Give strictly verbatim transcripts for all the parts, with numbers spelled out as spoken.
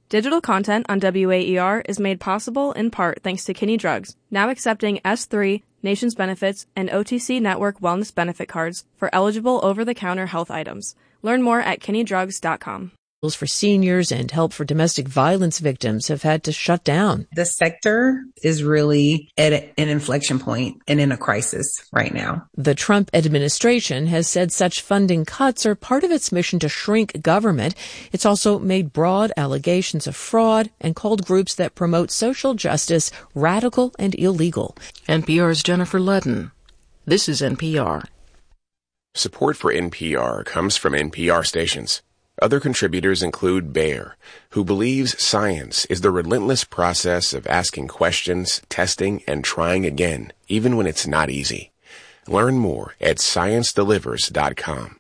Digital content on W A E R is made possible in part thanks to Kinney Drugs, now accepting S three, Nations Benefits, and O T C Network Wellness Benefit cards for eligible over-the-counter health items. Learn more at kinney drugs dot com. For seniors and help for domestic violence victims have had to shut down. The sector is really at an inflection point and in a crisis right now. The Trump administration has said such funding cuts are part of its mission to shrink government. It's also made broad allegations of fraud and called groups that promote social justice radical and illegal. N P R's Jennifer Ludden. This is N P R. Support for N P R comes from N P R stations. Other contributors include Bayer, who believes science is the relentless process of asking questions, testing, and trying again, even when it's not easy. Learn more at science delivers dot com.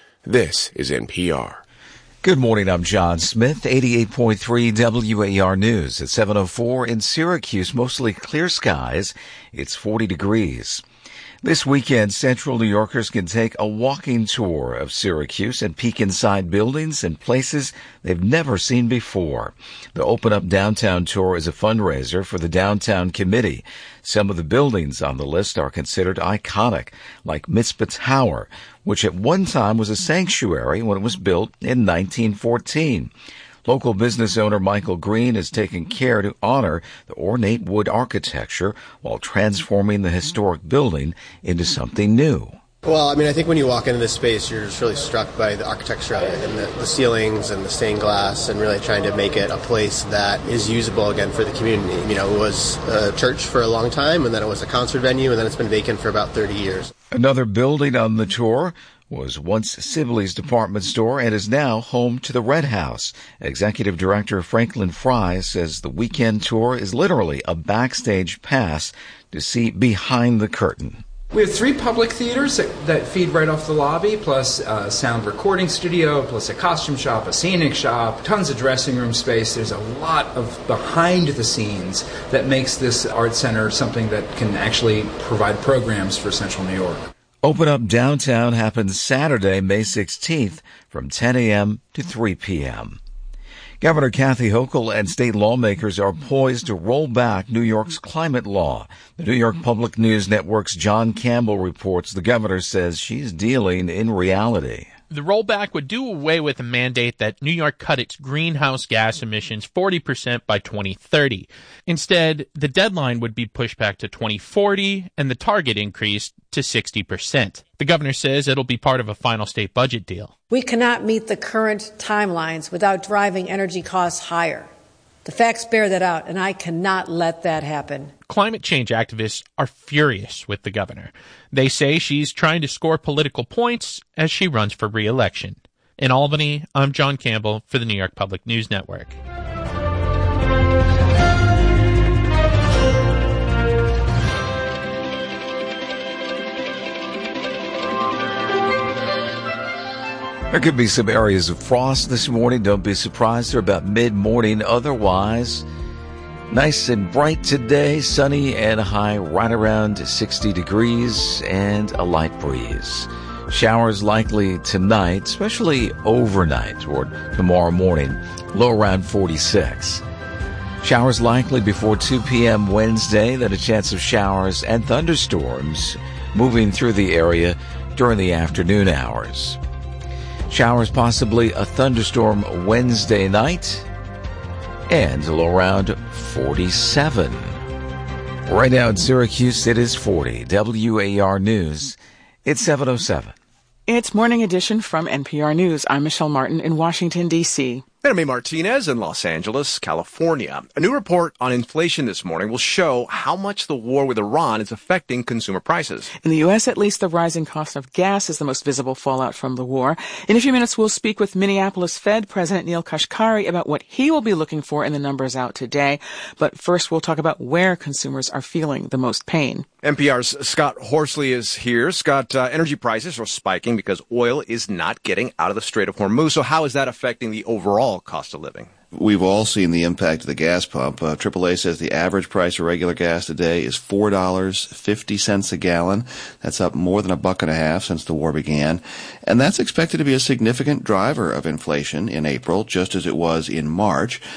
This is N P R. Good morning, I'm John Smith, eighty-eight point three W A R News. At seven oh four in Syracuse, mostly clear skies. It's forty degrees. This weekend, Central New Yorkers can take a walking tour of Syracuse and peek inside buildings and places they've never seen before. The Open Up Downtown tour is a fundraiser for the Downtown Committee. Some of the buildings on the list are considered iconic, like Mizpah Tower, which at one time was a sanctuary when it was built in nineteen fourteen. Local business owner Michael Green is taking care to honor the ornate wood architecture while transforming the historic building into something new. Well, I mean, I think when you walk into this space, you're just really struck by the architecture of it and the, the ceilings and the stained glass and really trying to make it a place that is usable again for the community. You know, it was a church for a long time, and then it was a concert venue, and then it's been vacant for about thirty years. Another building on the tour was once Sibley's department store and is now home to the Red House. Executive Director Franklin Fry says the weekend tour is literally a backstage pass to see behind the curtain. We have three public theaters that, that feed right off the lobby, plus a sound recording studio, plus a costume shop, a scenic shop, tons of dressing room space. There's a lot of behind the scenes that makes this art center something that can actually provide programs for Central New York. Open Up Downtown happens Saturday, May sixteenth from ten a.m. to three p.m. Governor Kathy Hochul and state lawmakers are poised to roll back New York's climate law. The New York Public News Network's John Campbell reports the governor says she's dealing in reality. The rollback would do away with a mandate that New York cut its greenhouse gas emissions forty percent by twenty thirty. Instead, the deadline would be pushed back to twenty forty and the target increased to sixty percent. The governor says it'll be part of a final state budget deal. We cannot meet the current timelines without driving energy costs higher. The facts bear that out, and I cannot let that happen. Climate change activists are furious with the governor. They say she's trying to score political points as she runs for re-election. In Albany, I'm John Campbell for the New York Public News Network. There could be some areas of frost this morning. Don't be surprised. They're about mid-morning. Otherwise, nice and bright today, sunny and high right around sixty degrees and a light breeze. Showers likely tonight, especially overnight or tomorrow morning, low around forty-six. Showers likely before two p.m. Wednesday, then a chance of showers and thunderstorms moving through the area during the afternoon hours. Showers, possibly a thunderstorm Wednesday night, and low around forty-seven. Right now in Syracuse, it is forty. W A R News, it's seven oh seven. It's Morning Edition from N P R News. I'm Michelle Martin in Washington, D C And I'm Martinez in Los Angeles, California. A new report on inflation this morning will show how much the war with Iran is affecting consumer prices. In the U S, at least, the rising cost of gas is the most visible fallout from the war. In a few minutes, we'll speak with Minneapolis Fed President Neil Kashkari about what he will be looking for in the numbers out today. But first, we'll talk about where consumers are feeling the most pain. N P R's Scott Horsley is here. Scott, uh, energy prices are spiking because oil is not getting out of the Strait of Hormuz. So how is that affecting the overall cost of living? We've all seen the impact of the gas pump. Uh, triple A says the average price of regular gas today is four dollars and fifty cents a gallon. That's up more than a buck and a half since the war began. And that's expected to be a significant driver of inflation in April, just as it was in March.